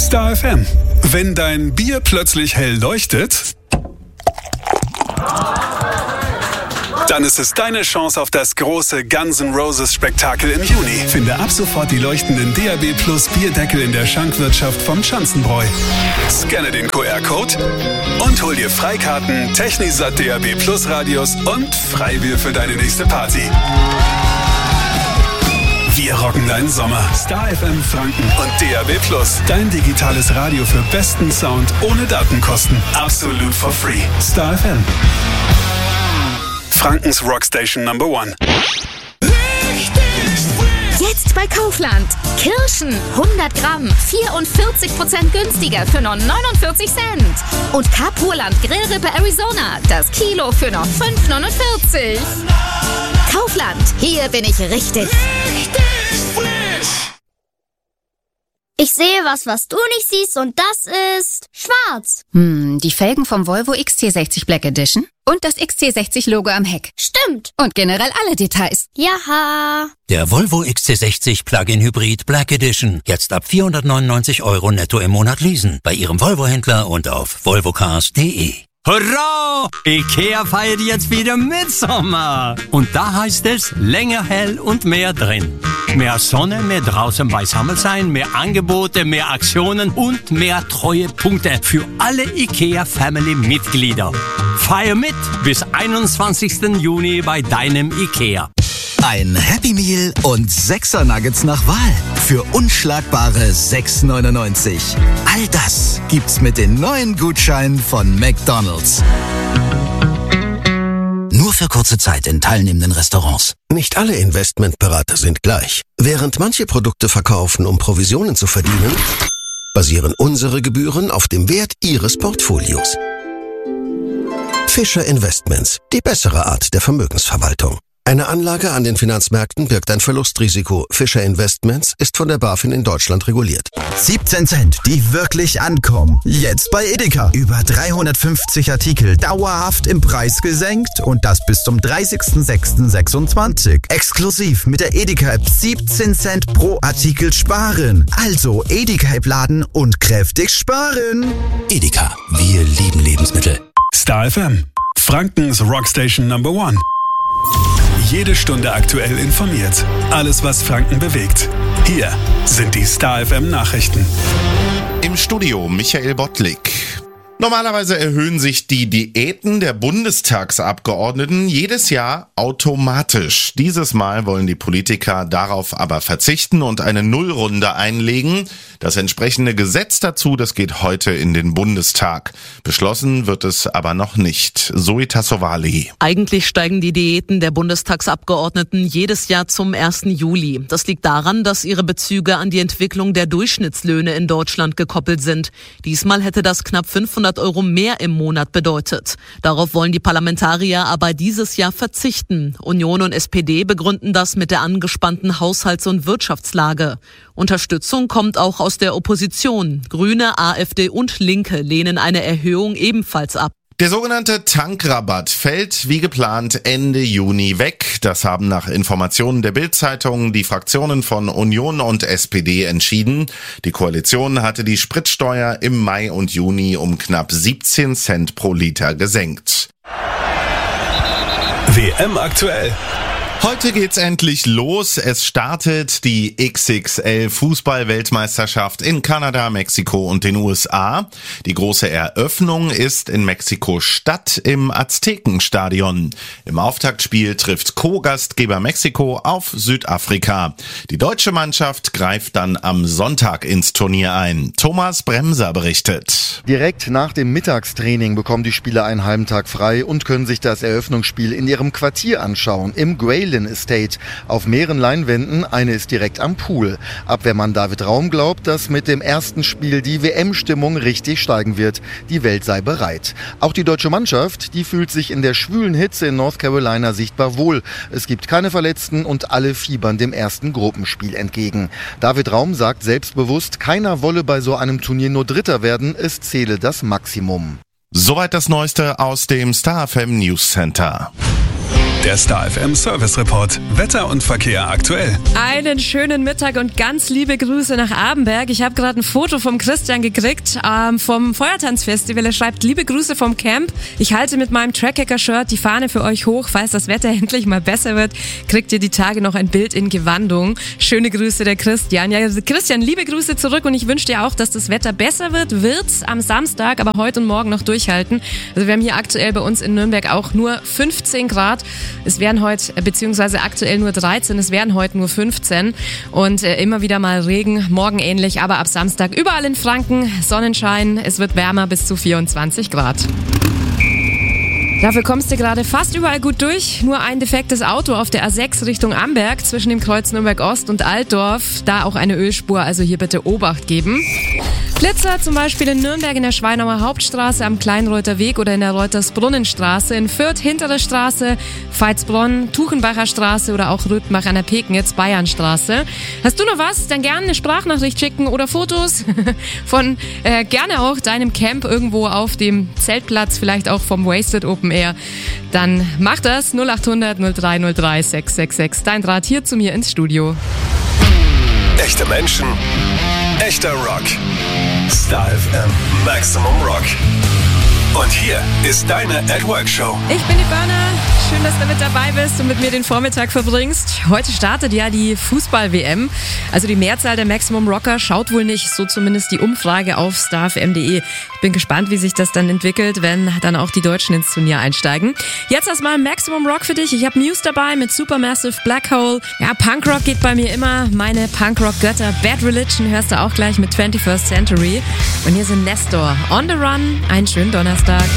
Star FM. Wenn dein Bier plötzlich hell leuchtet, dann ist es deine Chance auf das große Guns N' Roses Spektakel im Juni. Finde ab sofort die leuchtenden DAB Plus Bierdeckel in der Schankwirtschaft vom Schanzenbräu. Scanne den QR-Code und hol dir Freikarten, Technisat DAB Plus Radios und Freibier für deine nächste Party. Wir rocken deinen Sommer. Star FM Franken und DAB Plus. Dein digitales Radio für besten Sound ohne Datenkosten. Absolut for free. Star FM. Frankens Rockstation Number 1. Jetzt bei Kaufland. Kirschen 100 Gramm, 44% günstiger für nur 49 Cent. Und Kapurland Grillrippe Arizona, das Kilo für nur 5,49. Kaufland, hier bin ich richtig frisch. Ich sehe was du nicht siehst und das ist schwarz. Die Felgen vom Volvo XC60 Black Edition und das XC60-Logo am Heck. Stimmt. Und generell alle Details. Jaha. Der Volvo XC60 Plug-in Hybrid Black Edition. Jetzt ab 499 € netto im Monat leasen. Bei Ihrem Volvo-Händler und auf volvocars.de. Hurra! IKEA feiert jetzt wieder Mitsommer. Und da heißt es länger hell und mehr drin. Mehr Sonne, mehr draußen beisammen sein, mehr Angebote, mehr Aktionen und mehr Treuepunkte für alle IKEA-Family-Mitglieder. Feier mit bis 21. Juni bei deinem IKEA. Ein Happy Meal und 6er Nuggets nach Wahl für unschlagbare 6,99. All das gibt's mit den neuen Gutscheinen von McDonald's. Nur für kurze Zeit in teilnehmenden Restaurants. Nicht alle Investmentberater sind gleich. Während manche Produkte verkaufen, um Provisionen zu verdienen, basieren unsere Gebühren auf dem Wert Ihres Portfolios. Fischer Investments, die bessere Art der Vermögensverwaltung. Eine Anlage an den Finanzmärkten birgt ein Verlustrisiko. Fischer Investments ist von der BaFin in Deutschland reguliert. 17 Cent, die wirklich ankommen. Jetzt bei Edeka. Über 350 Artikel dauerhaft im Preis gesenkt und das bis zum 30.06.26. Exklusiv mit der Edeka-App 17 Cent pro Artikel sparen. Also Edeka-App laden und kräftig sparen. Edeka, wir lieben Lebensmittel. Star FM. Frankens Rockstation Number 1. Jede Stunde aktuell informiert. Alles, was Franken bewegt. Hier sind die Star FM Nachrichten. Im Studio Michael Bottlik. Normalerweise erhöhen sich die Diäten der Bundestagsabgeordneten jedes Jahr automatisch. Dieses Mal wollen die Politiker darauf aber verzichten und eine Nullrunde einlegen. Das entsprechende Gesetz dazu, das geht heute in den Bundestag. Beschlossen wird es aber noch nicht. Zoe Tassovali. Eigentlich steigen die Diäten der Bundestagsabgeordneten jedes Jahr zum 1. Juli. Das liegt daran, dass ihre Bezüge an die Entwicklung der Durchschnittslöhne in Deutschland gekoppelt sind. Diesmal hätte das knapp 500 € mehr im Monat bedeutet. Darauf wollen die Parlamentarier aber dieses Jahr verzichten. Union und SPD begründen das mit der angespannten Haushalts- und Wirtschaftslage. Unterstützung kommt auch aus der Opposition. Grüne, AfD und Linke lehnen eine Erhöhung ebenfalls ab. Der sogenannte Tankrabatt fällt wie geplant Ende Juni weg. Das haben nach Informationen der Bild-Zeitung die Fraktionen von Union und SPD entschieden. Die Koalition hatte die Spritsteuer im Mai und Juni um knapp 17 Cent pro Liter gesenkt. WM aktuell. Heute geht's endlich los. Es startet die XXL Fußball-Weltmeisterschaft in Kanada, Mexiko und den USA. Die große Eröffnung ist in Mexiko-Stadt im Aztekenstadion. Im Auftaktspiel trifft Co-Gastgeber Mexiko auf Südafrika. Die deutsche Mannschaft greift dann am Sonntag ins Turnier ein. Thomas Bremser berichtet. Direkt nach dem Mittagstraining bekommen die Spieler einen halben Tag frei und können sich das Eröffnungsspiel in ihrem Quartier anschauen, im Grayling Estate. Auf mehreren Leinwänden, eine ist direkt am Pool. Abwehrmann David Raum glaubt, dass mit dem ersten Spiel die WM-Stimmung richtig steigen wird. Die Welt sei bereit. Auch die deutsche Mannschaft, die fühlt sich in der schwülen Hitze in North Carolina sichtbar wohl. Es gibt keine Verletzten und alle fiebern dem ersten Gruppenspiel entgegen. David Raum sagt selbstbewusst, keiner wolle bei so einem Turnier nur Dritter werden, es zähle das Maximum. Soweit das Neueste aus dem Star FM News Center. Der Star FM Service Report. Wetter und Verkehr aktuell. Einen schönen Mittag und ganz liebe Grüße nach Abenberg. Ich habe gerade ein Foto vom Christian gekriegt vom Feuertanzfestival. Er schreibt, liebe Grüße vom Camp. Ich halte mit meinem Trackhacker-Shirt die Fahne für euch hoch. Falls das Wetter endlich mal besser wird, kriegt ihr die Tage noch ein Bild in Gewandung. Schöne Grüße, der Christian. Ja, Christian, liebe Grüße zurück und ich wünsche dir auch, dass das Wetter besser wird. Wird's am Samstag, aber heute und morgen noch durchhalten. Also wir haben hier aktuell bei uns in Nürnberg auch nur 15 Grad. Es wären heute, beziehungsweise aktuell nur 13, es wären heute nur 15 und immer wieder mal Regen, morgen ähnlich, aber ab Samstag überall in Franken Sonnenschein, es wird wärmer bis zu 24 Grad. Dafür kommst du gerade fast überall gut durch. Nur ein defektes Auto auf der A6 Richtung Amberg zwischen dem Kreuz Nürnberg Ost und Altdorf. Da auch eine Ölspur, also hier bitte Obacht geben. Blitzer zum Beispiel in Nürnberg in der Schweinauer Hauptstraße am Kleinreuther Weg oder in der Reutersbrunnenstraße, in Fürth Hintere Straße, Veitsbronn, Tuchenbacher Straße oder auch Rüttmach an der Pegnitz, Bayernstraße. Hast du noch was? Dann gerne eine Sprachnachricht schicken oder Fotos von gerne auch deinem Camp irgendwo auf dem Zeltplatz, vielleicht auch vom Wasted Open Air. Dann mach das 0800 0303 666. Dein Draht hier zu mir ins Studio. Echte Menschen, echter Rock. Star FM Maximum Rock. Und hier ist deine @Work-Show. Ich bin die Burner. Schön, dass du mit dabei bist und mit mir den Vormittag verbringst. Heute startet ja die Fußball-WM. Also die Mehrzahl der Maximum Rocker schaut wohl nicht, so zumindest die Umfrage auf starfm.de. Ich bin gespannt, wie sich das dann entwickelt, wenn dann auch die Deutschen ins Turnier einsteigen. Jetzt erstmal Maximum Rock für dich. Ich habe Muse dabei mit Supermassive Black Hole. Ja, Punkrock geht bei mir immer. Meine Punkrock-Götter Bad Religion hörst du auch gleich mit 21st Century. Und hier sind Nestor. On the Run. Einen schönen Donnerstag.